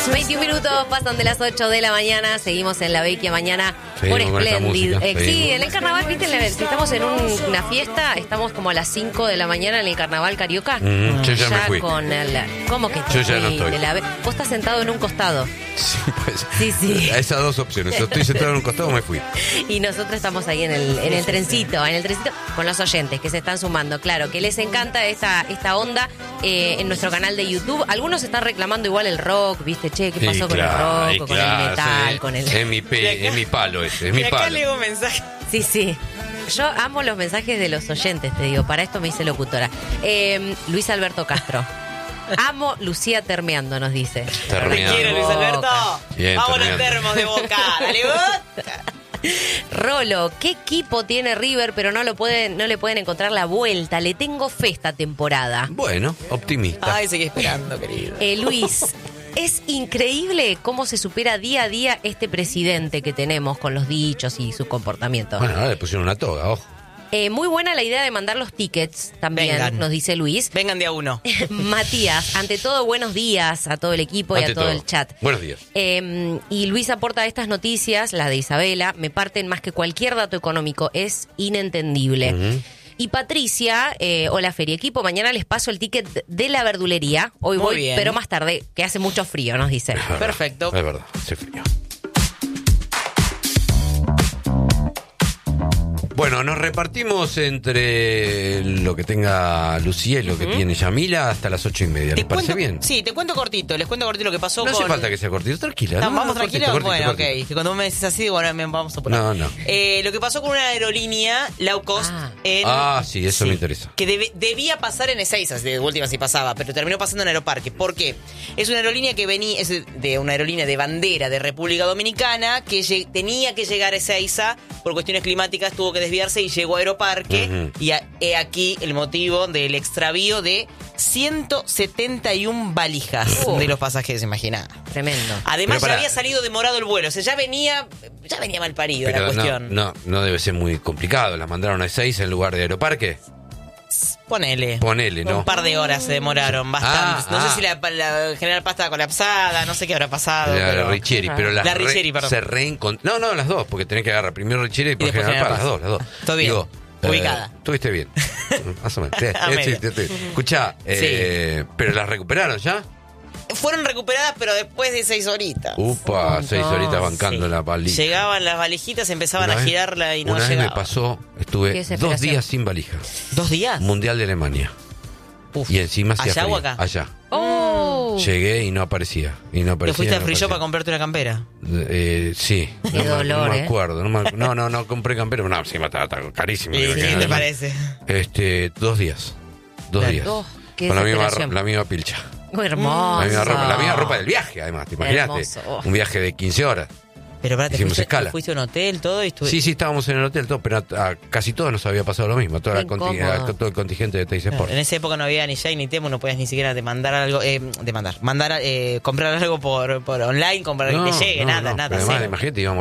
21 minutos pasan de las 8 de la mañana. Seguimos en la Vecchia mañana por Splendid. Sí, en el carnaval, viste, si estamos en una fiesta, estamos como a las 5 de la mañana en el carnaval carioca. Yo ya me fui. Con ¿cómo que yo ya no estoy? Vos estás sentado en un costado. Sí, pues. Sí. Esas dos opciones. Yo estoy sentado en un costado o me fui. Y nosotros estamos ahí en el trencito, con los oyentes que se están sumando. Claro, que les encanta esta onda en nuestro canal de YouTube. Algunos están reclamando igual el rock, ¿viste? Che, ¿qué pasó con el rock, con el metal, con el... Es mi palo ese, es mi palo. Acá leo un mensaje. Sí. Yo amo los mensajes de los oyentes, te digo. Para esto me hice locutora. Luis Alberto Castro. Amo Lucía termeando, nos dice. Termeando. Te quiero, Luis Alberto. Bien, Vamos los termeando. termos de Boca. Dale, Boca. Rolo, ¿qué equipo tiene River pero no le pueden encontrar la vuelta? Le tengo fe esta temporada. Bueno, optimista. Ay, seguí esperando, querido. Luis, es increíble cómo se supera día a día este presidente que tenemos con los dichos y sus comportamientos. Bueno, ahora le pusieron una toga, ojo. Muy buena la idea de mandar los tickets también, Vengan. nos dice Luis. Vengan de a uno. Matías, ante todo, buenos días a todo el equipo y a todo el chat. Buenos días. Y Luis aporta estas noticias, la de Isabela, me parten más que cualquier dato económico, es inentendible. Uh-huh. Y Patricia, hola Feria Equipo, mañana les paso el ticket de la verdulería. Hoy Muy voy, bien. pero más tarde, que hace mucho frío, nos dice. Es verdad, Perfecto. Es verdad, hace frío. Bueno, nos repartimos entre lo que tenga Lucía y lo que tiene Yamila hasta las 8:30. ¿Les parece bien? Sí, te cuento cortito. Les cuento cortito lo que pasó No con... hace falta que sea cortito, tranquila. No, No, vamos cortito, tranquilos. cortito, Bueno, cortito. ok. Que cuando me dices así, bueno, vamos a poner. No. Lo que pasó con una aerolínea low cost en... Sí, eso me interesa. Que debía pasar en Ezeiza, de última sí pasaba, pero terminó pasando en Aeroparque. ¿Por qué? Es una aerolínea que es de una aerolínea de bandera de República Dominicana que tenía que llegar a Ezeiza por cuestiones climáticas, tuvo que desviarse y llegó a Aeroparque. Uh-huh. Y he aquí el motivo del extravío de 171 valijas de los pasajeros, imaginá. Tremendo. Además, Pero pará. ya había salido demorado el vuelo. O sea, ya venía mal parido la Pero cuestión. no debe ser muy complicado. ¿La mandaron a Ezeiza en lugar de Aeroparque? Ponele, ¿no? Un par de horas se demoraron, bastantes. No sé si la General Paz estaba colapsada, no sé qué habrá pasado. La Richieri, pero La Richieri, perdón. se reencontró. No, las dos, porque tenés que agarrar primero Richieri y después después General Paz. General Las dos. Todo bien. Digo, ubicada. Estuviste bien. Más o menos. A medio. Escuchá, Sí. ¿pero las recuperaron ya? Fueron recuperadas, pero después de 6 horitas. Upa, 6 horitas bancando Sí. la valija. Llegaban las valijitas, empezaban Una a vez- girarla y no una llegaba. vez me pasó, Qué estuve 2 desesperación. días sin valija. 2 días. Mundial de Alemania. Uf. Y encima hacía ¿Allá frío. o acá? Allá. ¡Oh! Llegué y no aparecía. ¿Te fuiste al free shop a a comprarte una campera? Sí. Qué dolor, no me acuerdo. No compré campero. No, encima estaba carísimo. ¿Y Creo que qué era. te parece? 2 días. 2 días. Oh, qué Con desesperación. la misma pilcha. Muy hermoso. La misma ropa del viaje, además. ¿Te imaginaste? Hermoso. Oh. Un viaje de 15 horas. Pero para, Hicimos escala. fuiste a un hotel, todo y estuve... Sí, estábamos en el hotel, todo, pero a casi todos nos había pasado lo mismo. Qué incómodo. Todo el contingente de Teis Sport. En esa época no había ni Shine ni Temu, no podías ni siquiera demandar algo, comprar algo por online, comprar que te llegue, nada. Pero además, cero. imagínate, íbamos